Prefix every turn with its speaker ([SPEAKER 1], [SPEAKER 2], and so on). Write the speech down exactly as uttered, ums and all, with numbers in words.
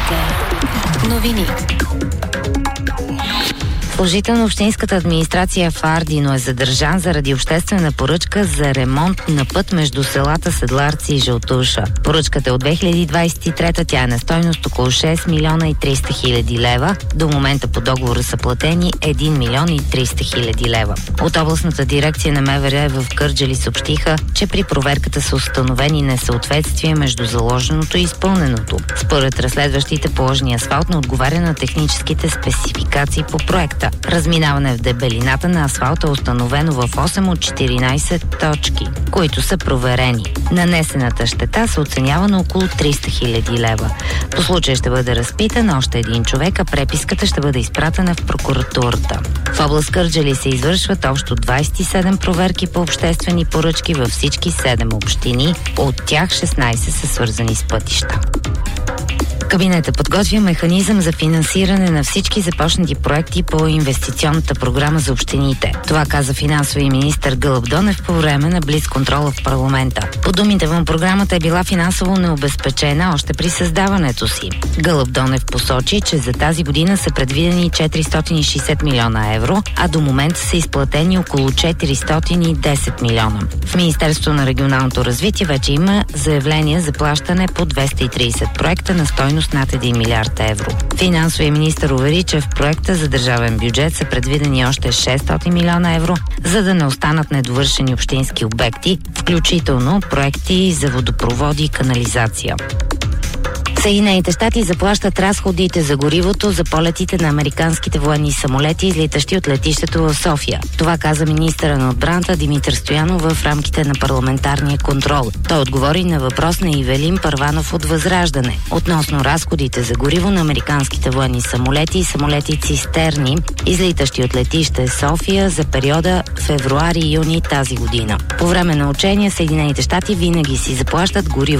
[SPEAKER 1] новини. Служител на общинската администрация в Ардино е задържан заради обществена поръчка за ремонт на път между селата Седларци и Жълтуша. Поръчката е от две хиляди двадесет и трета, тя е на стойност около шест милиона и триста хиляди лева. До момента по договора са платени един милион и триста хиляди лева. От областната дирекция на МВР в Кърджали съобщиха, че при проверката са установени несъответствия между заложеното и изпълненото. Според разследващите, положения асфалт не отговаря на техническите спецификации по проекта. Разминаване в дебелината на асфалта е установено в осем от четиринадесет точки, които са проверени. Нанесената щета се оценява на около триста хиляди лева. По случая ще бъде разпитан още един човек, а преписката ще бъде изпратена в прокуратурата. В област Кърджали се извършват общо двадесет и седем проверки по обществени поръчки във всички седем общини, от тях шестнадесет са свързани с пътища. Кабинетът подготвя механизъм за финансиране на всички започнати проекти по инвестиционната програма за общините. Това каза финансовия министър Гълъб Донев по време на блицконтрола в парламента. По думите му, програмата е била финансово необезпечена още при създаването си. Гълъб Донев посочи, че за тази година са предвидени четиристотин и шестдесет милиона евро, а до момента са изплатени около четиристотин и десет милиона. В Министерството на регионалното развитие вече има заявления за плащане по двеста и тридесет проекта на стойност над един милиард евро. Финансовия министър увери, че в проекта за държавен бюджет са предвидени още шестстотин милиона евро, за да не останат недовършени общински обекти, включително проекти за водопроводи и канализация. Съединените щати заплащат разходите за горивото за полетите на американските военни самолети, излитащи от летището в София. Това каза министъра на отбраната Димитър Стоянов в рамките на парламентарния контрол. Той отговори на въпрос на Ивелин Първанов от Възраждане относно разходите за гориво на американските военни самолети и самолети цистерни, излитащи от летище София за периода февруари-юни тази година. По време на учения Съединените щати винаги си заплащат гориво